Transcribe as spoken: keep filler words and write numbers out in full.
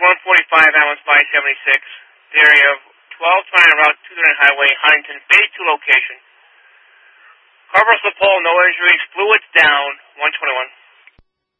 one forty-five, ambulance five seventy-six, the area of twelve twenty Route two thirty Highway, Huntington, Phase two location. Carburetor pole, no injuries, fluids down, one twenty-one.